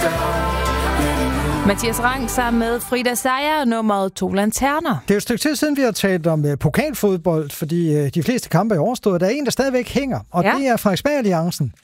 Mathias Rang sammen med Frida Seier, nummeret 2 lanterner. Det er jo et stykke tid siden, vi har talt om pokalfodbold, fordi de fleste kampe er overstået. Der er en, der stadigvæk hænger, og det er Frederiksberg Alliancen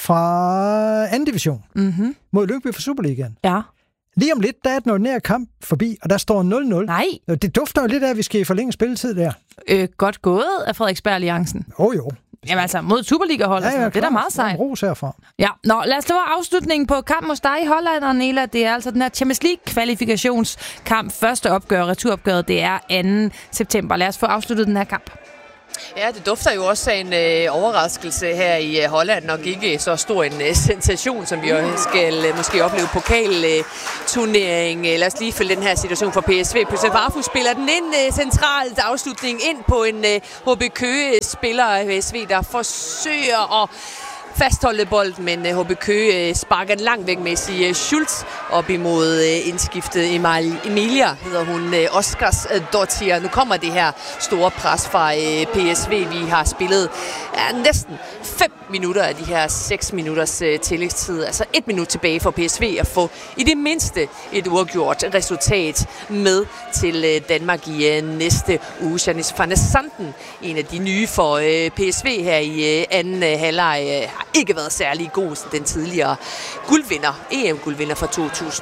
fra 2. division mod Lyngby for Superligaen. Ja. Lige om lidt, der er den ordinære kamp forbi, og der står 0-0. Nej. Det dufter jo lidt af, at vi skal forlænge spilletid der. Godt gået af Frederiksberg Alliancen. Jo. Jamen altså, mod Superliga-hold og sådan noget. Det er da meget sejt. Ros herfra. Ja, lad os tage afslutningen på kampen hos dig i Holland, og Nela. Det er altså den her Champions League-kvalifikationskamp. Første opgør, returopgøret, det er 2. september. Lad os få afsluttet den her kamp. Ja, det dufter jo også af en overraskelse her i Holland. Nok ikke så stor en sensation, som vi jo skal måske opleve pokalturnering. Lad os lige følge den her situation for PSV. PSV spiller den ind centralt afslutning ind på en HB Køge-spiller PSV, der forsøger at fastholde bolden, men HB Køge sparker den langt væk med Messi Schultz op imod indskiftet Emilia, hedder hun, Oscars Dottir. Nu kommer det her store pres fra PSV. Vi har spillet næsten 5 minutter af de her 6 minutters tillægstid. Altså 1 minut tilbage for PSV at få i det mindste et uafgjort resultat med til Danmark i næste uge. Janis van der Sanden, en af de nye for PSV her i anden halvleg, har ikke været særlig god, den tidligere guldvinder, EM-guldvinder fra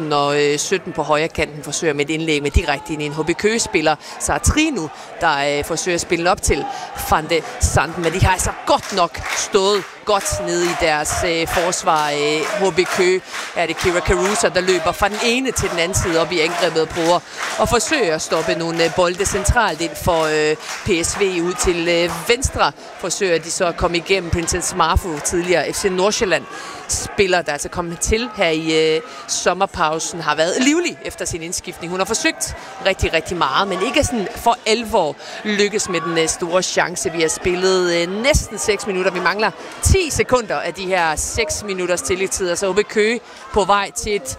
2017 på højre kanten, forsøger med et indlæg med direkte ind i en HB Køge-spiller, Sartrinu, der forsøger at spille op til Van de Sanden, men de har altså godt nok stået godt nede i deres forsvar. HB Køge er det Kira Caruso, der løber fra den ene til den anden side op i angrebet og prøver at forsøge at stoppe nogle bolde centralt ind for PSV ud til venstre. Forsøger de så at komme igennem Princess Marfu, tidligere FC Nordsjælland spiller, der altså kommet til her i sommerpausen, har været livlig efter sin indskiftning. Hun har forsøgt rigtig, rigtig meget, men ikke sådan for alvor lykkes med den store chance. Vi har spillet næsten 6 minutter. Vi mangler 10 sekunder af de her 6 minutters tillægstid. Så HB Køge på vej til et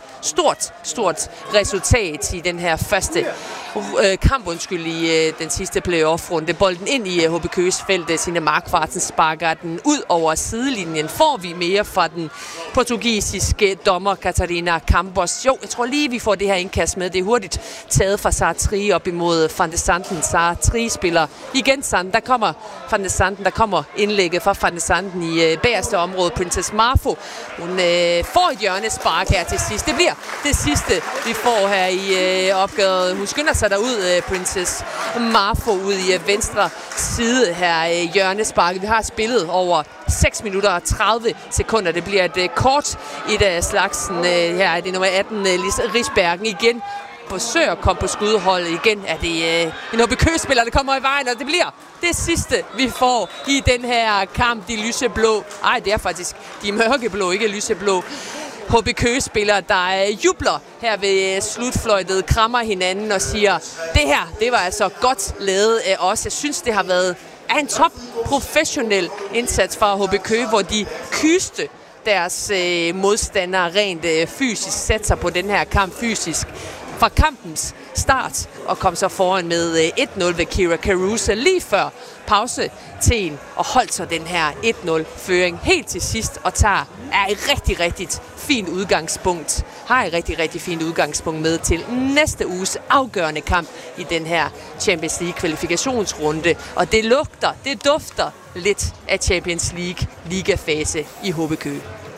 stort resultat i den her første kamp, i den sidste playoff-runde. Bolden ind i HB Køges felt. Signe Markvartsen sparker den ud over sidelinjen. Får vi mere fra den portugisiske dommer Catarina Campos? Jo, jeg tror lige, vi får det her indkast med. Det er hurtigt taget fra Sartri op imod Van de Sanden. Sartri spiller igen Sanden. Der kommer Van de Sanden. Der kommer indlægget fra Van de Sanden i bagerste område. Princess Marfu. Hun får et hjørnespark her til sidst. Det bliver det sidste, vi får her i opgøret. Hun skynder sig derud, Princess Marfu, ud i venstre side her hjørnesparket. Vi har spillet over 6 minutter og 30 sekunder. Det bliver et kort et af slagsen. Her er det nummer 18, Lis Risbergen igen. Forsøger at komme på skudholdet igen. Er det en HB Køge-spiller, der kommer i vejen, og det bliver det sidste, vi får i den her kamp. De lyseblå. Ej, det er faktisk de mørkeblå, ikke lyseblå. HB Køge-spillere, der jubler her ved slutfløjtet, krammer hinanden og siger, det her, det var altså godt lavet af os. Jeg synes, det har været en top professionel indsats fra HB Køge, hvor de kyste deres modstandere rent fysisk, satte sig på den her kamp fysisk fra kampens start og kom så foran med 1-0 ved Kira Caruso lige før pausetiden og holdt så den her 1-0-føring helt til sidst og tager et rigtig fint udgangspunkt. Har et rigtig fint udgangspunkt med til næste uges afgørende kamp i den her Champions League kvalifikationsrunde. Og det dufter lidt af Champions League ligafase i HB Køge.